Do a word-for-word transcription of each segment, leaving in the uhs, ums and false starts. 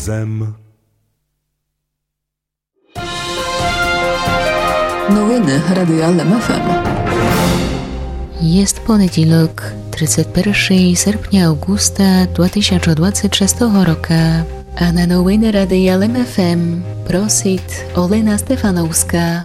zem. Новини Радіо Ем Еф Ем. Jest poniedziałek, trzydziestego pierwszego sierpnia augusta dwa tysiące dwudziestego szóstego roku, a na nowiny Radia Em Ef Em prosit Olena Stefanowska.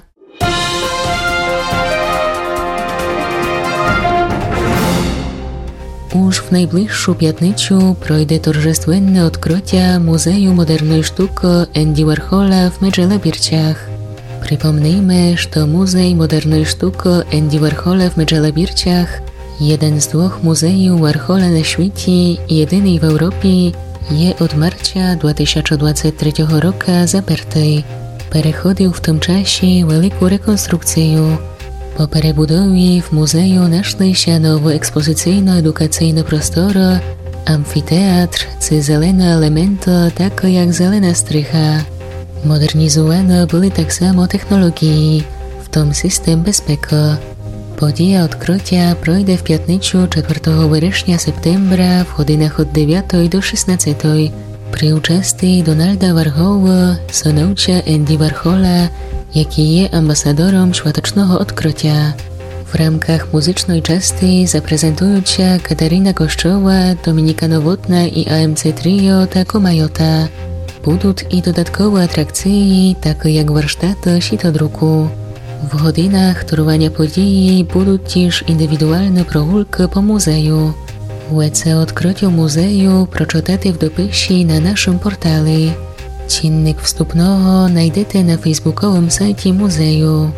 Już w najbliższą piatnicю projdzie торжественне odkrycie Muzeum Modernej Sztuki Andy Warhola w Medżelebirciach. Przypomnijmy, że Muzej Modernej Sztuki Andy Warhola w Medżelebirciach, jeden z dwóch muzeów Warhola na świecie i jedyny w Europie, je od marca dwa tysiące dwudziestego trzeciego roku zaperty. Przechodził w tym czasie wielką rekonstrukcję. Po przebudowie w muzeum našli się nowo ekspozycyjno-edukacyjny prostor, amfiteatr czy zelene elementy, takie jak zelena strycha. Modernizowano były tak samo technologie, w tym system bezpieki. Podія odkrycia projdzie w piatniczu czwartego września septembra w godzinach od dziewiątej do szesnastej przy uczestnictwie Donalda Warhola, synowca Andy Warhola, jaki jest ambasadorem świątecznego odkrycia. W ramach muzycznej części zaprezentują się Katarina Kościoła, Dominika Nowotna i A M C Trio Taco Majota. Będą i dodatkowe atrakcje, takie jak warsztaty sitodruku. W godzinach trwania podії będą też indywidualne прогулки po muzeju. Łece odkryciu muzeju przeczytacie w dopisie na naszym portalu. Czynnik wstępnego znajdziecie na facebookowym sajcie muzeju.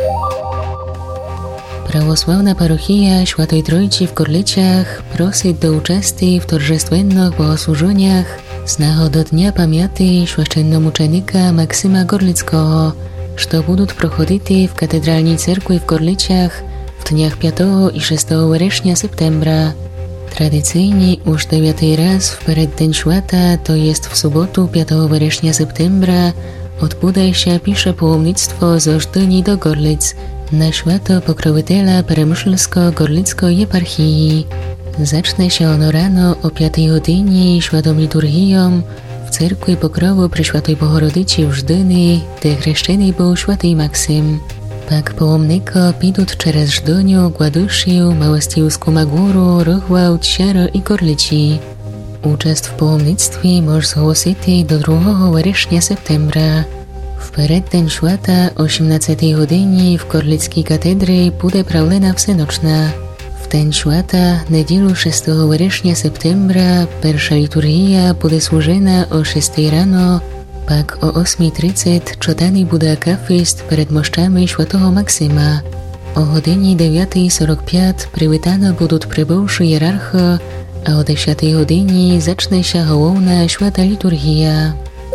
Prawosławna parochia Świętej Trójcy w Korlicach prosi do uczestnictwa w торжественnych bogosłużeniach z nagody Dnia Pamięci święczennomuczenika Maksyma Gorlickiego, co będą prochodzić w Katedralnej Cerkwi w Korlicach w dniach piątego i szóstego września septembra. Tradycyjnie już dziewiąty raz w przeddzień świata, to jest w sobotu piątego września septembra, odbędzie się pisze połomnictwo z Ożdyni do Gorlic na święto pokroviteľa Peremyślsko-Gorlickiej eparchii. Zacznie się ono rano o piątej godzinie świętą liturgią w cerkwi Pokrowu Preszwiętej Bohorodicy Ożdyni, gdzie chrzczony był święty Maksym. Pak połomnika pójdą przez Żdoniu, Gładusiu, Małostiuską Magórę, Rochwałd, Siaro i Gorlici. Uczest w połomnictwie możesz zgłosić do drugiego września septembra. W przeddzień święta o osiemnastej godzinie w Gorlickiej katedrze będzie prawlena wsenoczna. W ten święta, niedzielę szóstego września septembra, pierwsza liturgia będzie służona o szóstej rano, pak o ósmej trzydzieści czytany będzie akafist przed moszczami świętego Maksyma. O godzinie dziewiątej czterdzieści pięć przywitane będą przybywszy hierarchy, a o dziesiątej godzinie zacznie się główna święta liturgia.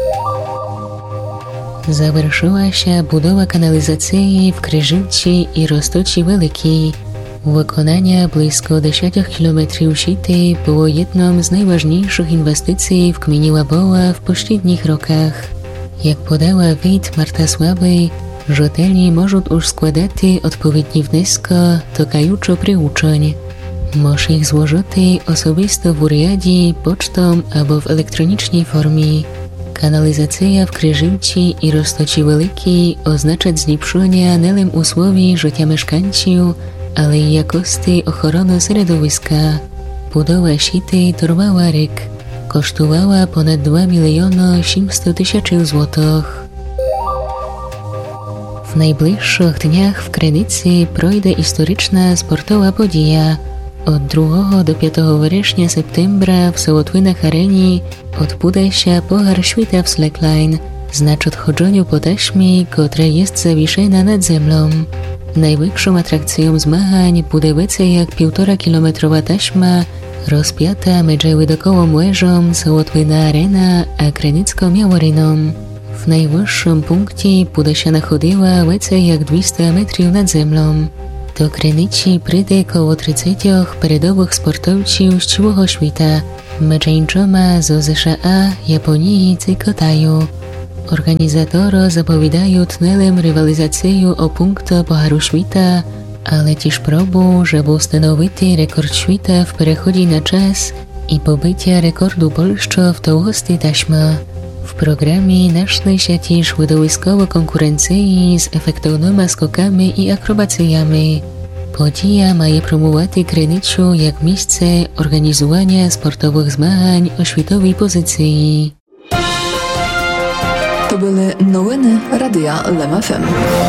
Zaвершила się budowa kanalizacji w Kryżywce i Roztoczy Wielkiej. Wykonanie blisko dziesięć kilometrów sieci było jedną z najważniejszych inwestycji w gminie Łaboła w poprzednich rokach. Jak podała Wit Marta Słaby, żoteli mogą już składać odpowiednie wnioski do kajuczo przyuczeń. Może ich złożyć osobisto w urzędzie, pocztą albo w elektronicznej formie. Kanalizacja w Kryżywce i Roztoczy Wielkiej oznacza zlepszenie nie tylko usłów życia mieszkańców, ale i jakości ochrony środowiska. Budowa sieci trwała rok. Kosztowała ponad dwa miliony osiemset tysięcy złotych. W najbliższych dniach w Krynicy projdzie historyczna sportowa podija. Od drugiego do piątego września septembra w Sołotwinach Arenie odbędzie się Puchar Świata w slackline, znaczy odchodzeniu po taśmie, która jest zawieszona nad ziemią. Największą atrakcją zmagań będzie więcej jak półtora kilometrowa taśma rozpięta między Łydokołą Łeżą, Sołotwina Arena a Krynicką Miałoryną. W najwyższym punkcie będzie się nachodziła więcej jak dwieście metrów nad ziemią. Do Krynicy przyjdzie około trzydzieści periodowych sportowców z całego świata, między innymi z Z S A, Japonii i Kitaju. Organizatorzy zapowiadają nie tylko rywalizację o punkty Pucharu Świata, ale też próbę, żeby ustanowić rekord świata w przechodzie na czas i pobycie rekordu Polski w długości taśmy. В програмі нашли ще тіж видовиськово конкуренції з ефектовними скоками і акробаціями. Подія має промувати Криницю як місце організування спортових змагань у світовій позиції. To były новини Радіо Лем еф ем.